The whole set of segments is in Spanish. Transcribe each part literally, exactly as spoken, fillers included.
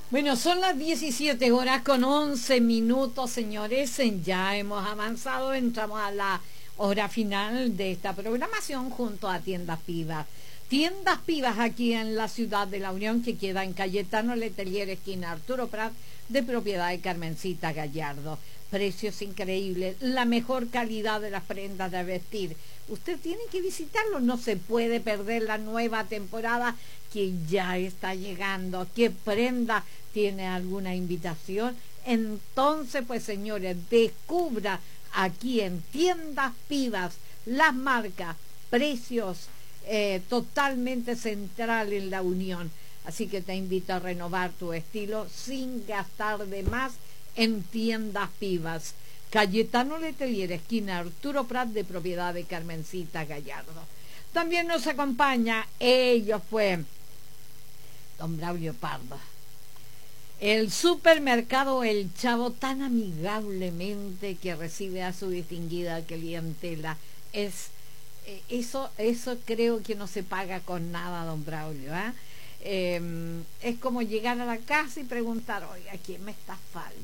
Bueno, son las diecisiete horas con once minutos, señores. Ya hemos avanzado, entramos a la hora final de esta programación junto a Tiendas Pivas. Tiendas Pivas aquí en la ciudad de La Unión, que queda en Cayetano Letelier, esquina Arturo Prat, de propiedad de Carmencita Gallardo. Precios increíbles, la mejor calidad de las prendas de vestir. Usted tiene que visitarlo, no se puede perder la nueva temporada que ya está llegando. ¿Qué prenda tiene alguna invitación? Entonces, pues señores, descubra aquí en Tiendas Pivas las marcas, precios eh, totalmente central en La Unión. Así que te invito a renovar tu estilo sin gastar de más en Tiendas Pivas. Cayetano Letelier, esquina Arturo Prat, de propiedad de Carmencita Gallardo. También nos acompaña, ellos fue don Braulio Pardo. El supermercado El Chavo, tan amigablemente que recibe a su distinguida clientela. Es eh, eso, eso creo que no se paga con nada, don Braulio, ¿eh? Eh, es como llegar a la casa y preguntar, oiga, ¿qué me está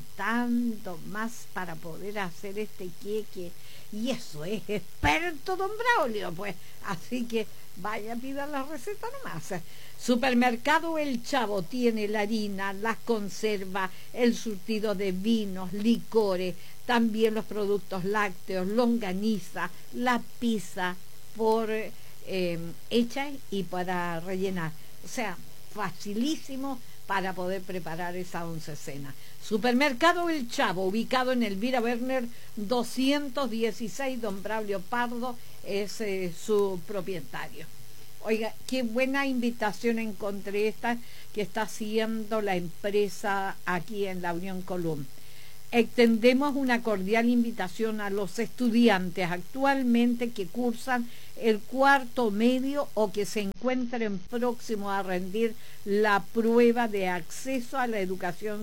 faltando más para poder hacer este queque? Y eso es experto don Braulio, pues. Así que vaya, pida la receta nomás. Supermercado El Chavo tiene la harina, las conservas, el surtido de vinos, licores, también los productos lácteos, longaniza, la pizza por eh, hecha y para rellenar. O sea, facilísimo para poder preparar esa once cena. Supermercado El Chavo, ubicado en Elvira Werner doscientos dieciséis, don Braulio Pardo es eh, su propietario. Oiga, qué buena invitación encontré esta que está haciendo la empresa aquí en La Unión Colum. Extendemos una cordial invitación a los estudiantes actualmente que cursan el cuarto medio o que se encuentren próximos a rendir la prueba de acceso a la educación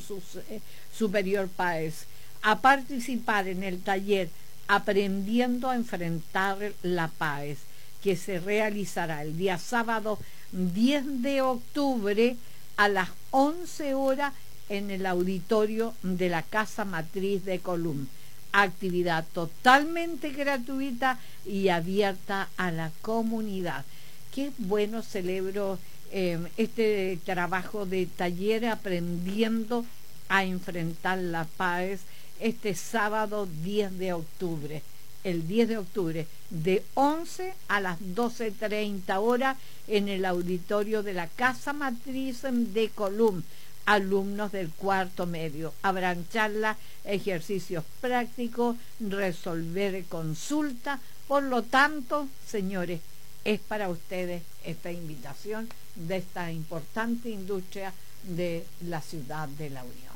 superior PAES, a participar en el taller Aprendiendo a enfrentar la PAES, que se realizará el día sábado diez de octubre a las once horas en el auditorio de la Casa Matriz de Colum. Actividad totalmente gratuita y abierta a la comunidad. Qué bueno celebro eh, este trabajo de taller Aprendiendo a enfrentar la PAES este sábado diez de octubre. El diez de octubre, de once a las doce treinta horas en el auditorio de la Casa Matriz de Colum. Alumnos del cuarto medio. Habrán charlas, ejercicios prácticos, resolver consultas. Por lo tanto, señores, es para ustedes esta invitación de esta importante industria de la ciudad de La Unión.